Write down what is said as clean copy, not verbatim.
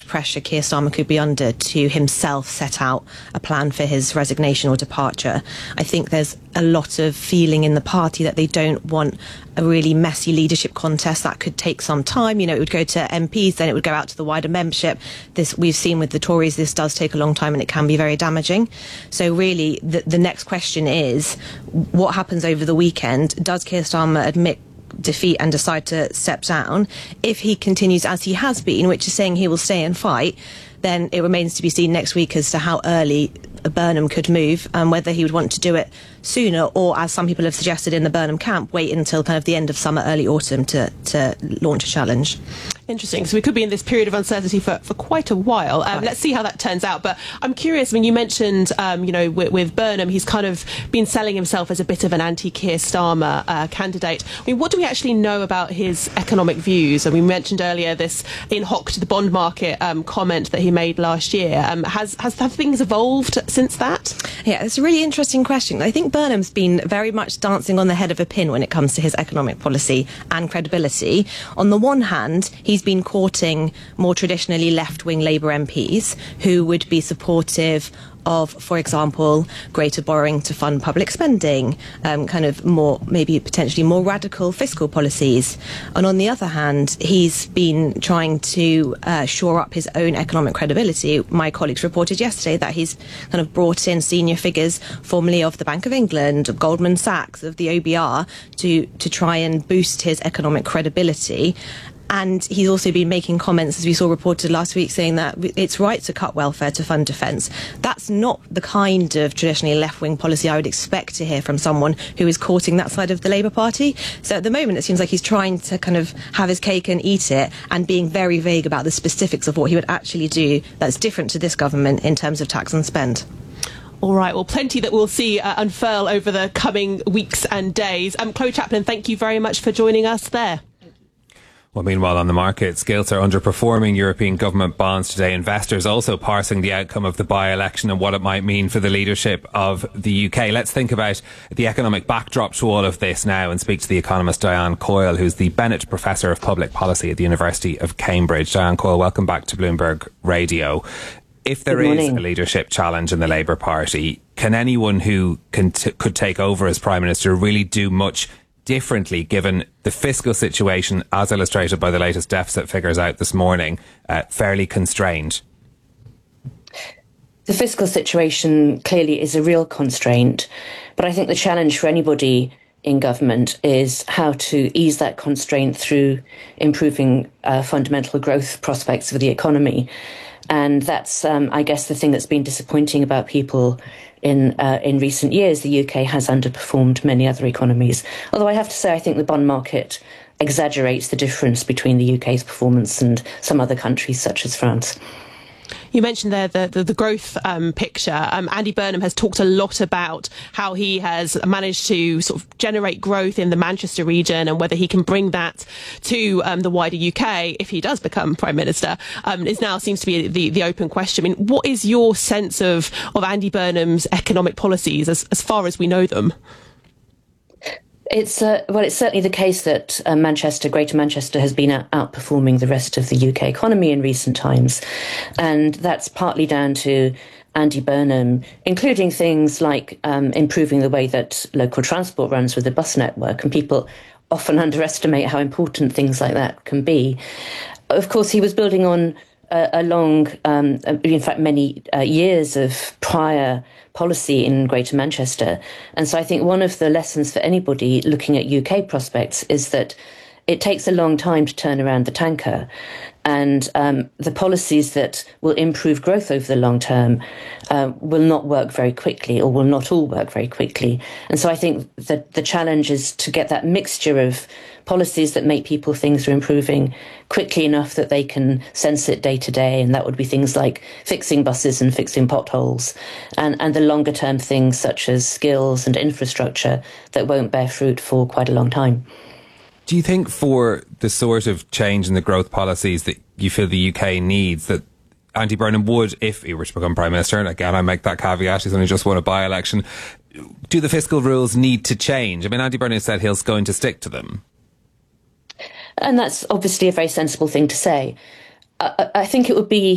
pressure Keir Starmer could be under to himself set out a plan for his resignation or departure. I think there's a lot of feeling in the party that they don't want a really messy leadership contest that could take some time. It would go to MPs, then it would go out to the wider membership. This we've seen with the Tories, this does take a long time and it can be very damaging. So really, the next question is, what happens over the weekend? Does Keir Starmer admit defeat and decide to step down? If he continues as he has been, which is saying he will stay and fight, then it remains to be seen next week as to how early Burnham could move, and whether he would want to do it sooner, or, as some people have suggested in the Burnham camp, wait until kind of the end of summer, early autumn to launch a challenge. Interesting. So we could be in this period of uncertainty for quite a while. Let's see how that turns out. But I'm curious, you mentioned, with Burnham, he's kind of been selling himself as a bit of an anti-Keir Starmer candidate. What do we actually know about his economic views? And we mentioned earlier this in hoc to the bond market comment that he made last year. Have things evolved since that? Yeah, it's a really interesting question. I think Burnham's been very much dancing on the head of a pin when it comes to his economic policy and credibility. On the one hand, he's been courting more traditionally left-wing Labour MPs who would be supportive of, for example, greater borrowing to fund public spending, kind of more, maybe potentially more radical fiscal policies. And on the other hand, he's been trying to shore up his own economic credibility. My colleagues reported yesterday that he's kind of brought in senior figures, formerly of the Bank of England, of Goldman Sachs, of the OBR, to try and boost his economic credibility. And he's also been making comments, as we saw reported last week, saying that it's right to cut welfare to fund defence. That's not the kind of traditionally left-wing policy I would expect to hear from someone who is courting that side of the Labour Party. So at the moment, it seems like he's trying to kind of have his cake and eat it, and being very vague about the specifics of what he would actually do that's different to this government in terms of tax and spend. All right, well, plenty that we'll see unfurl over the coming weeks and days. Chloe Chaplin, thank you very much for joining us there. Well, meanwhile, on the markets, gilts are underperforming European government bonds today. Investors also parsing the outcome of the by-election and what it might mean for the leadership of the UK. Let's think about the economic backdrop to all of this now and speak to the economist Diane Coyle, who's the Bennett Professor of Public Policy at the University of Cambridge. Diane Coyle, welcome back to Bloomberg Radio. If there is a leadership challenge in the Labour Party, can anyone who could take over as Prime Minister really do much differently, given the fiscal situation, as illustrated by the latest deficit figures out this morning, fairly constrained? The fiscal situation clearly is a real constraint, but I think the challenge for anybody in government is how to ease that constraint through improving fundamental growth prospects for the economy. And that's, I guess, the thing that's been disappointing about people in recent years. The UK has underperformed many other economies. Although I have to say, I think the bond market exaggerates the difference between the UK's performance and some other countries, such as France. You mentioned there the growth picture. Andy Burnham has talked a lot about how he has managed to sort of generate growth in the Manchester region, and whether he can bring that to the wider UK if he does become Prime Minister is now seems to be the open question. What is your sense of Andy Burnham's economic policies as far as we know them? It's certainly the case that Greater Manchester has been outperforming the rest of the UK economy in recent times. And that's partly down to Andy Burnham, including things like improving the way that local transport runs with the bus network. And people often underestimate how important things like that can be. Of course, he was building on a long, in fact, many years of prior policy in Greater Manchester. And so I think one of the lessons for anybody looking at UK prospects is that it takes a long time to turn around the tanker. And the policies that will improve growth over the long term will not work very quickly, or will not all work very quickly. And so I think that the challenge is to get that mixture of policies that make people things are improving quickly enough that they can sense it day to day. And that would be things like fixing buses and fixing potholes, and the longer term things such as skills and infrastructure that won't bear fruit for quite a long time. Do you think for the sort of change in the growth policies that you feel the UK needs, that Andy Burnham would, if he were to become Prime Minister, and again I make that caveat, he's only just won a by-election, do the fiscal rules need to change? Andy Burnham said he's going to stick to them. And that's obviously a very sensible thing to say. I think it would be